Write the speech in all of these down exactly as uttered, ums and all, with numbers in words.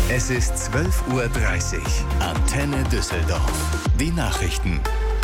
Es ist zwölf Uhr dreißig. Antenne Düsseldorf. Die Nachrichten.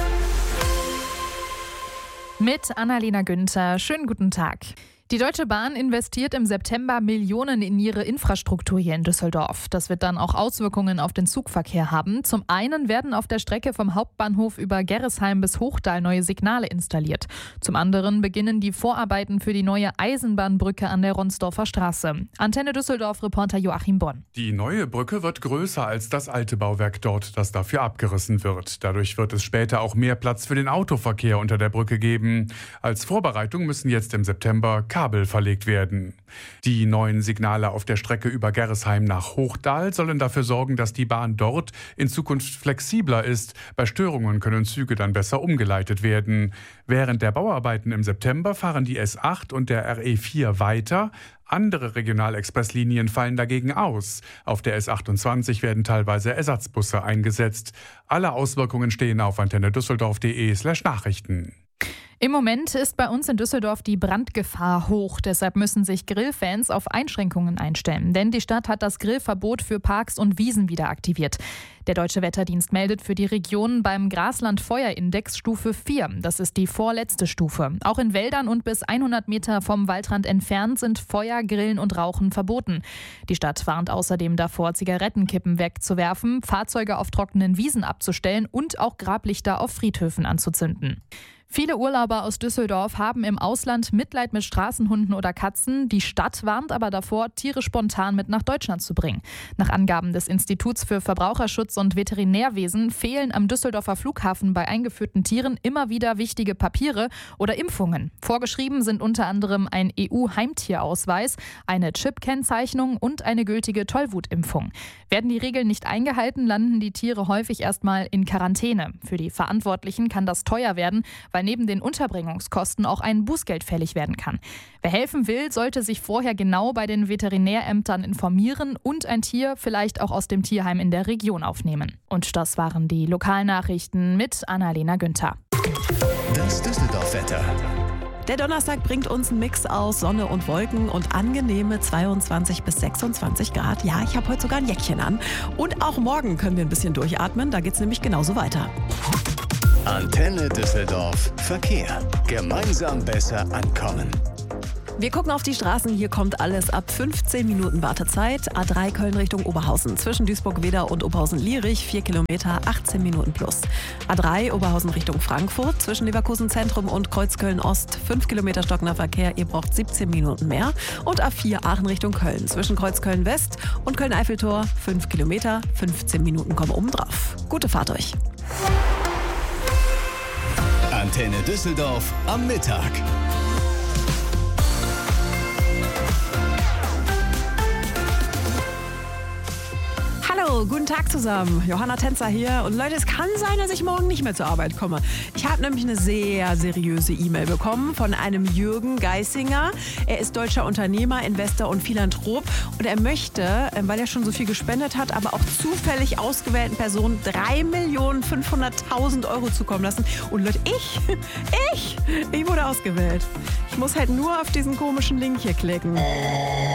Mit Annalena Günther. Schönen guten Tag. Die Deutsche Bahn investiert im September Millionen in ihre Infrastruktur hier in Düsseldorf. Das wird dann auch Auswirkungen auf den Zugverkehr haben. Zum einen werden auf der Strecke vom Hauptbahnhof über Gerresheim bis Hochdahl neue Signale installiert. Zum anderen beginnen die Vorarbeiten für die neue Eisenbahnbrücke an der Ronsdorfer Straße. Antenne Düsseldorf-Reporter Joachim Bonn. Die neue Brücke wird größer als das alte Bauwerk dort, das dafür abgerissen wird. Dadurch wird es später auch mehr Platz für den Autoverkehr unter der Brücke geben. Als Vorbereitung müssen jetzt im September Kabel verlegt werden. Die neuen Signale auf der Strecke über Gerresheim nach Hochdahl sollen dafür sorgen, dass die Bahn dort in Zukunft flexibler ist. Bei Störungen können Züge dann besser umgeleitet werden. Während der Bauarbeiten im September fahren die S acht und der R E vier weiter. Andere Regionalexpresslinien fallen dagegen aus. Auf der S achtundzwanzig werden teilweise Ersatzbusse eingesetzt. Alle Auswirkungen stehen auf antenne düsseldorf punkt de slash Nachrichten. Im Moment ist bei uns in Düsseldorf die Brandgefahr hoch. Deshalb müssen sich Grillfans auf Einschränkungen einstellen. Denn die Stadt hat das Grillverbot für Parks und Wiesen wieder aktiviert. Der Deutsche Wetterdienst meldet für die Region beim Grasland-Feuerindex Stufe vier. Das ist die vorletzte Stufe. Auch in Wäldern und bis hundert Meter vom Waldrand entfernt sind Feuer, Grillen und Rauchen verboten. Die Stadt warnt außerdem davor, Zigarettenkippen wegzuwerfen, Fahrzeuge auf trockenen Wiesen abzustellen und auch Grablichter auf Friedhöfen anzuzünden. Viele Urlauber aus Düsseldorf haben im Ausland Mitleid mit Straßenhunden oder Katzen. Die Stadt warnt aber davor, Tiere spontan mit nach Deutschland zu bringen. Nach Angaben des Instituts für Verbraucherschutz und Veterinärwesen fehlen am Düsseldorfer Flughafen bei eingeführten Tieren immer wieder wichtige Papiere oder Impfungen. Vorgeschrieben sind unter anderem ein E U-Heimtierausweis, eine Chip-Kennzeichnung und eine gültige Tollwutimpfung. Werden die Regeln nicht eingehalten, landen die Tiere häufig erstmal in Quarantäne. Für die Verantwortlichen kann das teuer werden, weil neben den Unterbringungskosten auch ein Bußgeld fällig werden kann. Wer helfen will, sollte sich vorher genau bei den Veterinärämtern informieren und ein Tier vielleicht auch aus dem Tierheim in der Region aufnehmen. Und das waren die Lokalnachrichten mit Annalena Günther. Das Düsseldorf-Wetter. Der Donnerstag bringt uns einen Mix aus Sonne und Wolken und angenehme zweiundzwanzig bis sechsundzwanzig Grad. Ja, ich habe heute sogar ein Jäckchen an. Und auch morgen können wir ein bisschen durchatmen, da geht es nämlich genauso weiter. Antenne Düsseldorf Verkehr. Gemeinsam besser ankommen. Wir gucken auf die Straßen. Hier kommt alles ab fünfzehn Minuten Wartezeit. A drei Köln Richtung Oberhausen. Zwischen Duisburg-Wedau und Oberhausen-Lierich vier Kilometer, achtzehn Minuten plus. A drei Oberhausen Richtung Frankfurt. Zwischen Leverkusen Zentrum und Kreuzköln-Ost fünf Kilometer stockender Verkehr. Ihr braucht siebzehn Minuten mehr. Und A vier Aachen Richtung Köln. Zwischen Kreuzköln-West und Köln-Eiffeltor fünf Kilometer, fünfzehn Minuten kommen oben drauf. Gute Fahrt euch. Antenne Düsseldorf am Mittag. Hallo, guten Tag zusammen. Johanna Tänzer hier. Und Leute, es kann sein, dass ich morgen nicht mehr zur Arbeit komme. Ich habe nämlich eine sehr seriöse E-Mail bekommen von einem Jürgen Geisinger. Er ist deutscher Unternehmer, Investor und Philanthrop. Und er möchte, weil er schon so viel gespendet hat, aber auch zufällig ausgewählten Personen drei Millionen fünfhunderttausend Euro zukommen lassen. Und Leute, ich, ich, ich wurde ausgewählt. Ich muss halt nur auf diesen komischen Link hier klicken.